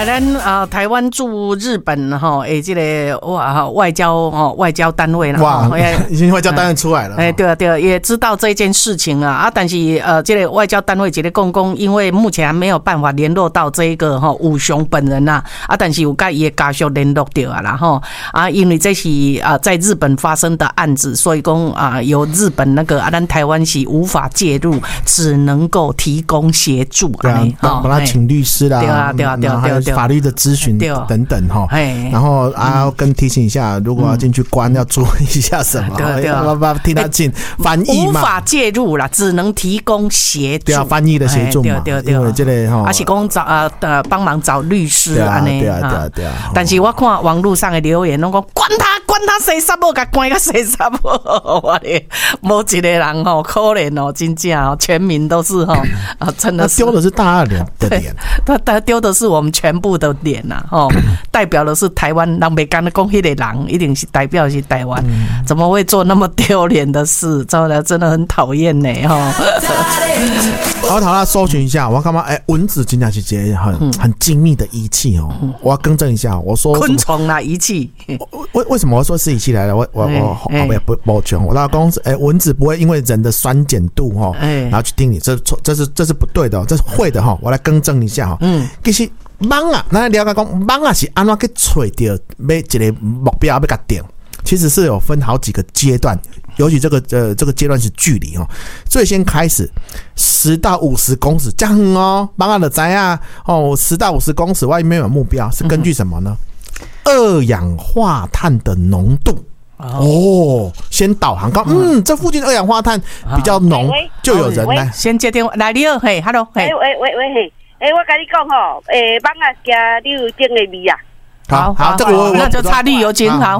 咱台湾驻日本这个外交单位啦， 哇，已经外交单位出来了。 对啊对啊，也知道这件事情啊，但是这个外交单位这个公，因为目前还没有办法联络到这个武雄本人呐，但是有跟伊的家属联络到啦因为这是在日本发生的案子，所以讲由日本那个咱台湾是无法介入，只能够提供协助帮他请律师啦，对啊，还有法律的咨询等等然后跟提醒一下，如果要进去关要注意一下什么，要听他进翻译嘛， 无法介入啦，只能提供协助， 对啊，翻译的协助嘛，因为这个还是讲帮忙找律师安尼， 对啊。 但是我看网络上的留言，拢讲管他谁杀不，给关个谁杀不，我的某一个人可怜真正全民都是真的是丢的是大家的脸， 他丢的是我们全部的脸呐代表的是台湾人，袂敢讲迄个人一定是代表是台湾，怎么会做那么丢脸的事？真的很讨厌呢我头来搜寻一下，我看到蚊子真的是一个很精密的仪器我要更正一下，我说昆虫啦仪器， 为什么我说是仪器来了？我后面不全，我老公蚊子不会因为人的酸碱度然后去叮你，这是不对的，这是会的我来更正一下其实蚊啊，咱了解讲蚊啊是安怎去找到要一个目标要给它定，其实是有分好几个阶段。尤其这个阶段是距离最先开始10到50公尺这样蚊啊就知啊10到50公尺外面有目标，是根据什么呢？二氧化碳的浓度先导航讲这附近二氧化碳比较浓，就有人来先接电话来，你好，hello， 喂，我跟你讲蚊啊加你有种的味啊。 好，这个那就擦绿油精，好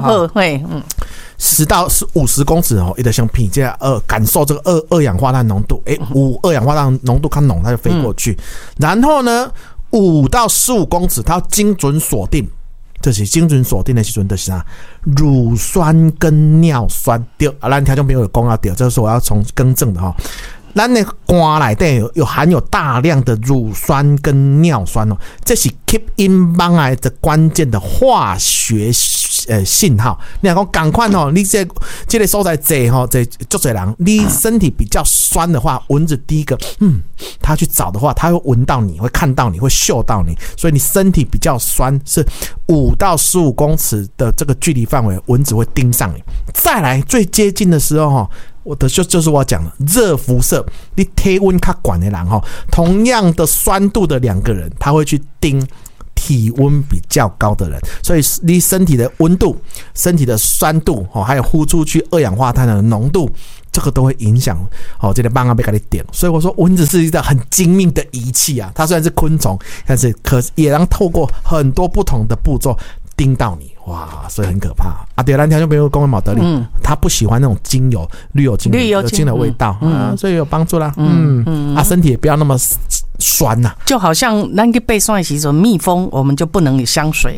10到50公尺一直像屁这样感受这个二氧化碳浓度二氧化碳浓度看浓它就飞过去然后呢5到15公尺它要精准锁定，这是精准锁定的时候就是啥乳酸跟尿酸对咱听众朋友有讲到对，这是我要从更正的咱的肝内底有含有大量的乳酸跟尿酸这是 keep in 蚊癌的关键的化学信号。你讲赶快你这个所在这很多人，你身体比较酸的话，蚊子第一个他去找的话，他会闻到你，会看到你，会嗅到你，所以你身体比较酸，是5到15公尺的这个距离范围，蚊子会盯上你。再来最接近的时候就是我讲的热辐射，你体温较高的人同样的酸度的2个人，他会去盯体温比较高的人，所以你身体的温度、身体的酸度还有呼出去二氧化碳的浓度，这个都会影响这个蚊啊被给你点。所以我说蚊子是一个很精密的仪器啊，它虽然是昆虫，但是也能透过很多不同的步骤叮到你，哇，所以很可怕对，咱听众朋友讲的毛德利他不喜欢那种精油绿油精的味道所以有帮助啦身体也不要那么酸呐， 就好像咱去背酸的时候，蜜蜂我们就不能有香水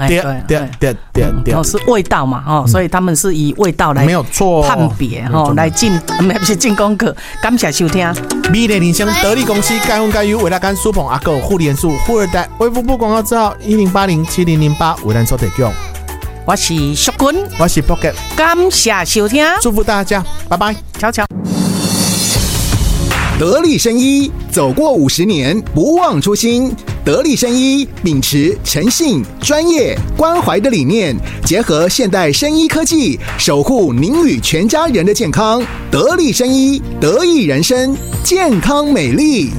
对，是味道嘛所以他们是以味道来没有错判别来不是进功课。感谢收听美丽人生得力公司该分该优为大干苏鹏阿狗护脸素富二代微服部广告之后10807008为咱所提供。 我是淑君， 我是 Pocket， 感谢收听， 祝福大家，拜拜， 悄悄。 得力生医走过50年，不忘初心。得力生医秉持诚信、专业、关怀的理念，结合现代生医科技，守护您与全家人的健康。得力生医，得益人生，健康美丽。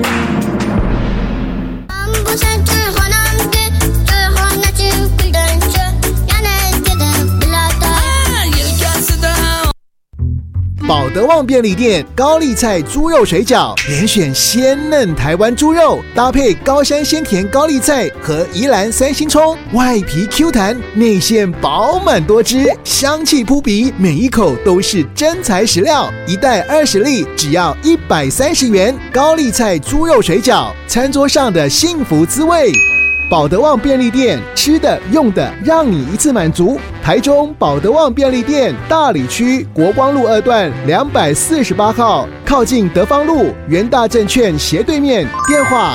宝德旺便利店高丽菜猪肉水饺，连选鲜嫩台湾猪肉，搭配高山鲜甜高丽菜和宜兰3星葱，外皮 Q 弹，内馅饱满多汁，香气扑鼻，每一口都是真材实料。一袋20粒，只要130元。高丽菜猪肉水饺，餐桌上的幸福滋味。 保德旺便利店，吃的用的让你一次满足。台中保德旺便利店大里区国光路2段248号，靠近德芳路元大证券斜对面，电话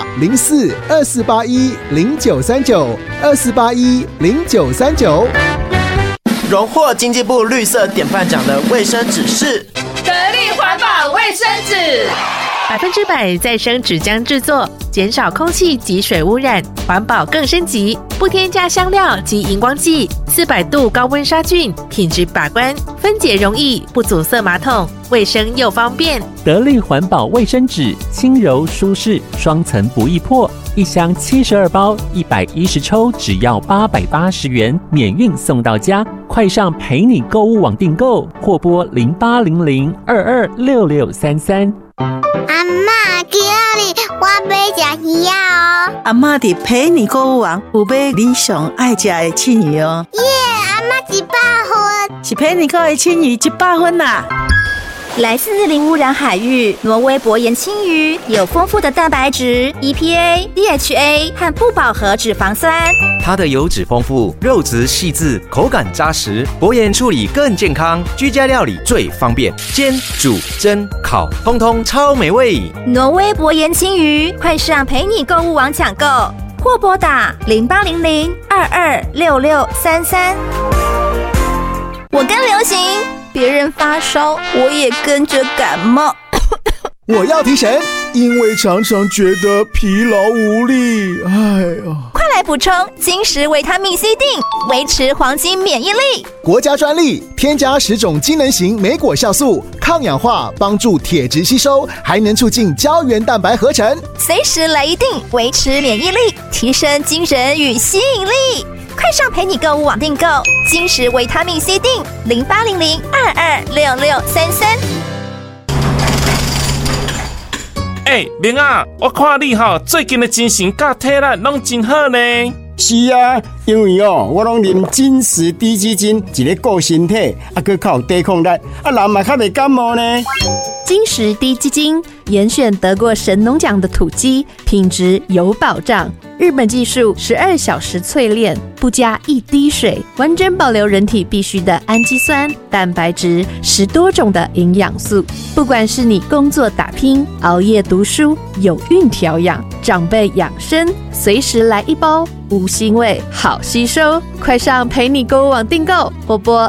04-2481-0939，2481-0939。 荣获经济部绿色典范奖的卫生纸是得力环保卫生纸 ，100%再生纸浆制作，减少空气及水污染，环保更升级，不添加香料及荧光剂，400度高温杀菌，品质把关，分解容易，不阻塞马桶，卫生又方便。 得力环保卫生纸，轻柔舒适，双层不易破，一箱72包，110抽，只要880元，免运送到家。快上陪你购物网订购，或拨0800226633。 阿嬷，今日我要吃鱼哦。 阿嬷伫陪你购物网有买你上爱吃的青鱼哦。 耶，阿嬷100分， 是陪你购的青鱼100分啦。 来自零污染海域，挪威薄盐青鱼有丰富的蛋白质、EPA、DHA 和不饱和脂肪酸。 它的油脂丰富，肉质细致，口感扎实，薄盐处理更健康，居家料理最方便，煎、煮、蒸、烤，通通超美味。 挪威薄盐青鱼，快上陪你购物网抢购，或拨打0800226633。我跟流行。别人发烧，我也跟着感冒。 我要提神，因为常常觉得疲劳无力。哎呀， 快来补充金石维他命 C 锭，维持黄金免疫力。 国家专利，添加10种机能型莓果酵素，抗氧化，帮助铁质吸收，还能促进胶原蛋白合成。 随时来一锭，维持免疫力，提升精神与吸引力。快上陪你购物网订购金石维他命 C 锭，0800226633。 明啊，我看你最近的精神甲体力拢真好呢。 是啊，因为我拢啉金石低基金，一个顾身体，还靠抵抗力，人嘛较袂感冒呢。 金石低基金严选得过神农奖的土鸡，品质有保障。日本技术12小时淬炼，不加一滴水，完整保留人体必需的氨基酸、蛋白质，10多种的营养素。不管是你工作打拼、熬夜读书、有孕调养、长辈养生，随时来一包，无腥味，好吸收。快上陪你购物网订购，或拨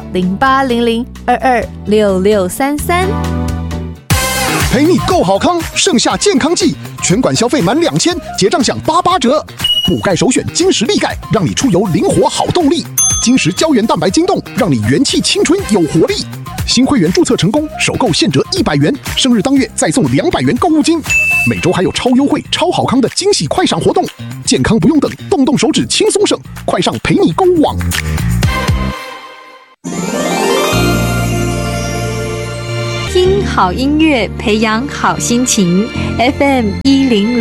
0800226633。 陪你购好康，盛夏健康季，全馆消费满2000，结账享88折。补钙首选金石力钙，让你出游灵活好动力。金石胶原蛋白晶冻，让你元气青春有活力。新会员注册成功，首购现折100元，生日当月再送200元购物金。每周还有超优惠、超好康的惊喜快闪活动，健康不用等，动动手指轻松省，快上陪你购物网。 听好音乐，培养好心情。FM100。